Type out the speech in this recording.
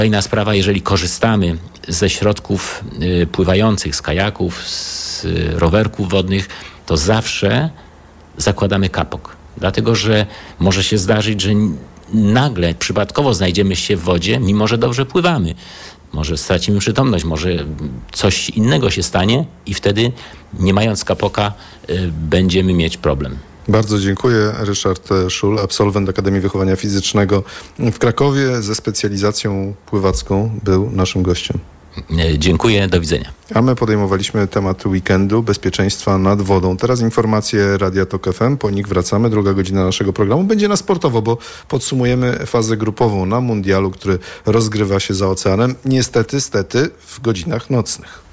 Kolejna sprawa, jeżeli korzystamy ze środków pływających, z kajaków, z rowerków wodnych, to zawsze zakładamy kapok. Dlatego, że może się zdarzyć, że nagle, przypadkowo znajdziemy się w wodzie, mimo że dobrze pływamy. Może stracimy przytomność, może coś innego się stanie i wtedy, nie mając kapoka, będziemy mieć problem. Bardzo dziękuję. Ryszard Szul, absolwent Akademii Wychowania Fizycznego w Krakowie ze specjalizacją pływacką, był naszym gościem. Dziękuję, do widzenia. A my podejmowaliśmy temat weekendu, bezpieczeństwa nad wodą. Teraz informacje Radia Tok FM, po nich wracamy. Druga godzina naszego programu będzie na sportowo, bo podsumujemy fazę grupową na mundialu, który rozgrywa się za oceanem. Niestety, w godzinach nocnych.